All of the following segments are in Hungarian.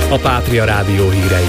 a Pátria Rádió hírei.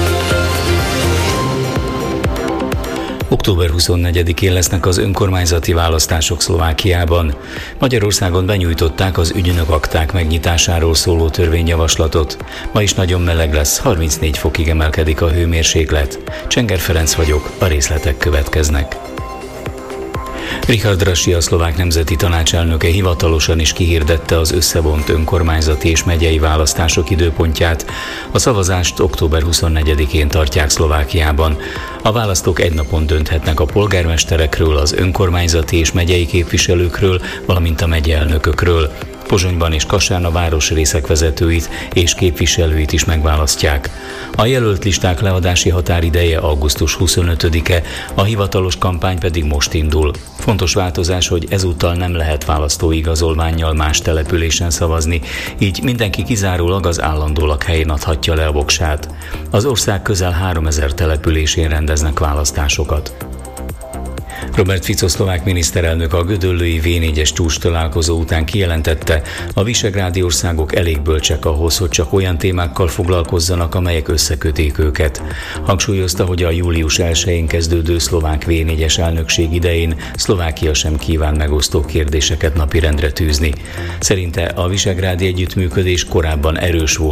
Október 24-én lesznek az önkormányzati választások Szlovákiában. Magyarországon benyújtották az ügynök akták megnyitásáról szóló törvényjavaslatot. Ma is nagyon meleg lesz, 34 fokig emelkedik a hőmérséklet. Csenger Ferenc vagyok, a részletek következnek. Richard Rasi, a Szlovák Nemzeti Tanács elnöke hivatalosan is kihirdette az összevont önkormányzati és megyei választások időpontját. A szavazást október 24-én tartják Szlovákiában. A választók egy napon dönthetnek a polgármesterekről, az önkormányzati és megyei képviselőkről, valamint a megyeelnökökről. Pozsonyban és Kassán a városrészek vezetőit és képviselőit is megválasztják. A jelölt listák leadási határideje augusztus 25-e, a hivatalos kampány pedig most indul. Fontos változás, hogy ezúttal nem lehet választóigazolvánnyal más településen szavazni, így mindenki kizárólag az állandó lakhelyén adhatja le a voksát. Az ország közel 3000 településén rendeznek választásokat. Robert Fico szlovák miniszterelnök a gödöllői V4-es csúcs találkozó után kijelentette, a visegrádi országok elég bölcsek ahhoz, hogy csak olyan témákkal foglalkozzanak, amelyek összekötik őket. Hangsúlyozta, hogy a július 1-én kezdődő szlovák V4-es elnökség idején Szlovákia sem kíván megosztó kérdéseket napirendre tűzni. Szerinte a visegrádi együttműködés korábban erős volt